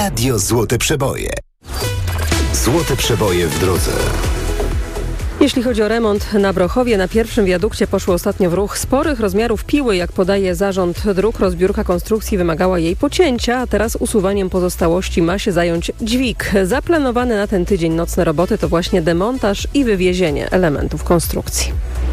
Radio Złote Przeboje. Złote Przeboje w drodze. Jeśli chodzi o remont na Brochowie, na pierwszym wiadukcie poszły ostatnio w ruch sporych rozmiarów piły. Jak podaje Zarząd Dróg, rozbiórka konstrukcji wymagała jej pocięcia, a teraz usuwaniem pozostałości ma się zająć dźwig. Zaplanowane na ten tydzień nocne roboty to właśnie demontaż i wywiezienie elementów konstrukcji.